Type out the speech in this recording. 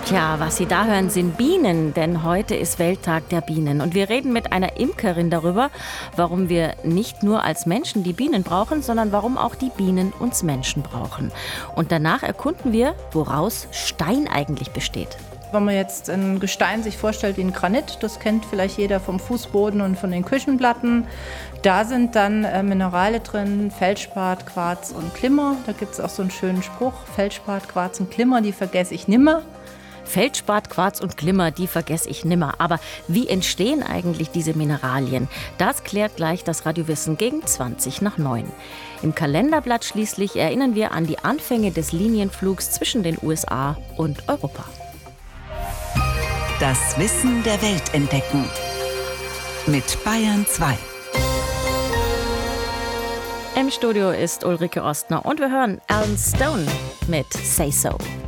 Tja, was Sie da hören, sind Bienen, denn heute ist Welttag der Bienen. Und wir reden mit einer Imkerin darüber, warum wir nicht nur als Menschen die Bienen brauchen, sondern warum auch die Bienen uns Menschen brauchen. Und danach erkunden wir, woraus Stein eigentlich besteht. Wenn man jetzt ein Gestein sich vorstellt wie ein Granit, das kennt vielleicht jeder vom Fußboden und von den Küchenplatten. Da sind dann Minerale drin, Feldspat, Quarz und Glimmer. Da gibt es auch so einen schönen Spruch, Feldspat, Quarz und Glimmer, die vergesse ich nimmer. Feldspat, Quarz und Glimmer, die vergesse ich nimmer. Aber wie entstehen eigentlich diese Mineralien? Das klärt gleich das Radiowissen gegen 8:20. Im Kalenderblatt schließlich erinnern wir an die Anfänge des Linienflugs zwischen den USA und Europa. Das Wissen der Welt entdecken. Mit Bayern 2. Im Studio ist Ulrike Ostner und wir hören Alan Stone mit Say So.